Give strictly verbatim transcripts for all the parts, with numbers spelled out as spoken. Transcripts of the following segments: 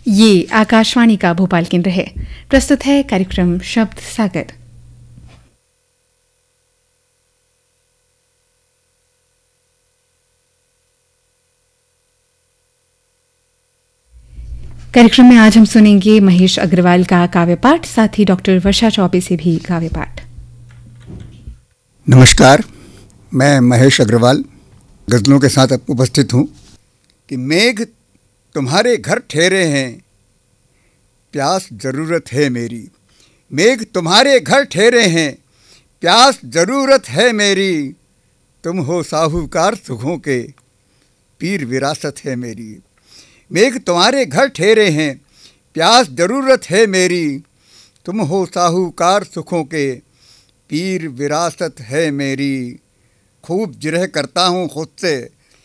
ये आकाशवाणी का भोपाल केंद्र है। प्रस्तुत है कार्यक्रम शब्द सागर। कार्यक्रम में आज हम सुनेंगे महेश अग्रवाल का काव्य पाठ, साथ ही डॉक्टर वर्षा चौबे से भी काव्य पाठ। नमस्कार, मैं महेश अग्रवाल गज़लों के साथ उपस्थित हूँ कि मेघ तुम्हारे घर ठहरे हैं, प्यास ज़रूरत है मेरी। मेघ तुम्हारे घर ठहरे हैं, प्यास ज़रूरत है मेरी। तुम हो साहूकार सुखों के, पीर विरासत है मेरी। मेघ तुम्हारे घर ठहरे हैं, प्यास ज़रूरत है मेरी। तुम हो साहूकार सुखों के, पीर विरासत है मेरी। खूब जिरह करता हूँ खुद से,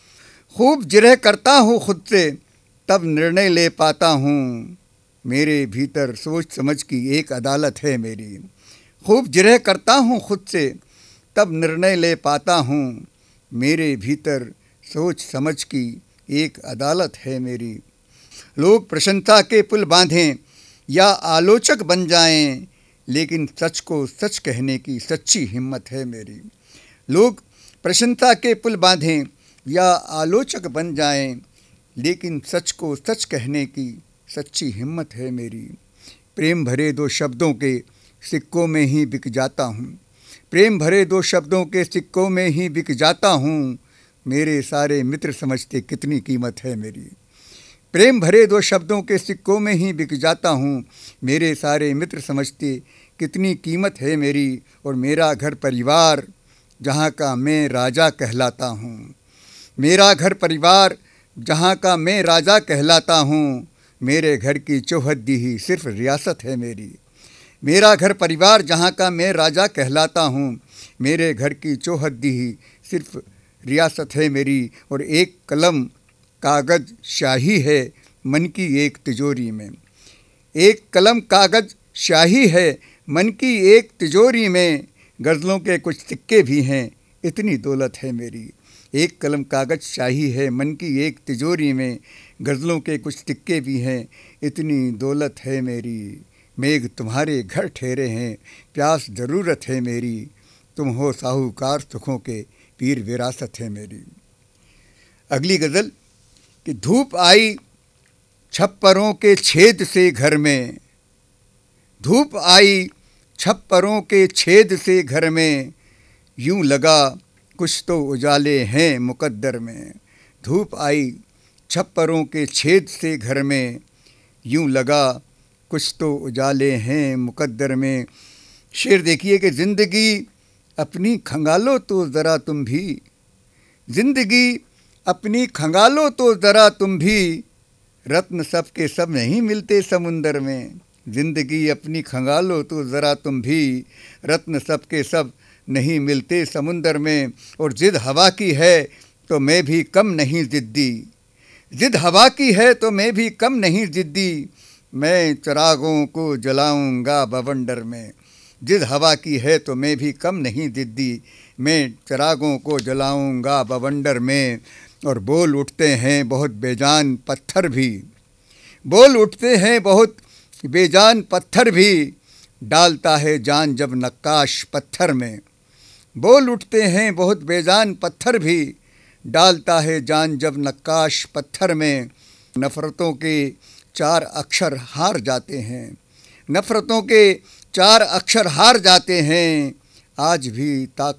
खूब जिरह करता हूँ खुद से, तब निर्णय ले पाता हूँ। मेरे भीतर सोच समझ की एक अदालत है मेरी। खूब जिरह करता हूँ खुद से, तब निर्णय ले पाता हूँ। मेरे भीतर सोच समझ की एक अदालत है मेरी। लोग प्रशंसा के पुल बांधें या आलोचक बन जाएं, लेकिन सच को सच कहने की सच्ची हिम्मत है मेरी। लोग प्रशंसा के पुल बांधें या आलोचक बन जाएं, लेकिन सच को सच कहने की सच्ची हिम्मत है मेरी। प्रेम भरे दो शब्दों के सिक्कों में ही बिक जाता हूँ। प्रेम भरे दो शब्दों के सिक्कों में ही बिक जाता हूँ। मेरे सारे मित्र समझते कितनी कीमत है मेरी। प्रेम भरे दो शब्दों के सिक्कों में ही बिक जाता हूँ। मेरे सारे मित्र समझते कितनी कीमत है मेरी। और मेरा घर परिवार जहाँ का मैं राजा कहलाता हूँ। मेरा घर परिवार जहाँ का मैं राजा कहलाता हूँ। मेरे घर की चौहद्दी ही सिर्फ रियासत है मेरी। मेरा घर परिवार जहाँ का मैं राजा कहलाता हूँ। मेरे घर की चौहद्दी ही सिर्फ रियासत है मेरी। और एक कलम कागज़ शाही है मन की एक तिजोरी में। एक कलम कागज़ शाही है मन की एक तिजोरी में। गज़लों के कुछ सिक्के भी हैं, इतनी दौलत है मेरी। एक कलम कागज़ शाही है मन की एक तिजोरी में। गज़लों के कुछ सिक्के भी हैं, इतनी दौलत है मेरी। मेघ तुम्हारे घर ठहरे हैं, प्यास ज़रूरत है मेरी। तुम हो साहूकार सुखों के, पीर विरासत है मेरी। अगली गज़ल कि धूप आई छप्परों के छेद से घर में। धूप आई छप्परों के छेद से घर में, यूं लगा कुछ तो उजाले हैं मुकद्दर में। धूप आई छप्परों के छेद से घर में, यूं लगा कुछ तो उजाले हैं मुकद्दर में। शेर देखिए कि ज़िंदगी अपनी खंगालो तो ज़रा तुम भी। ज़िंदगी अपनी खंगालो तो ज़रा तुम भी। रत्न सब के सब नहीं मिलते समुंदर में। ज़िंदगी अपनी खंगालो तो ज़रा तुम भी। रत्न सब के सब नहीं मिलते समुंदर में। और ज़िद हवा की है तो मैं भी कम नहीं ज़िद्दी। ज़िद हवा की है तो मैं भी कम नहीं ज़िद्दी। मैं चिरागों को जलाऊंगा बवंडर में। ज़िद हवा की है तो मैं भी कम नहीं ज़िद्दी। मैं चिरागों को जलाऊंगा बवंडर में। और बोल उठते हैं बहुत बेजान पत्थर भी। बोल उठते हैं बहुत बेजान पत्थर भी। डालता है जान जब नक्काश पत्थर में। बोल उठते हैं बहुत बेजान पत्थर भी। डालता है जान जब नक्काश पत्थर में। नफ़रतों के चार अक्षर हार जाते हैं। नफ़रतों के चार अक्षर हार जाते हैं। आज भी ताक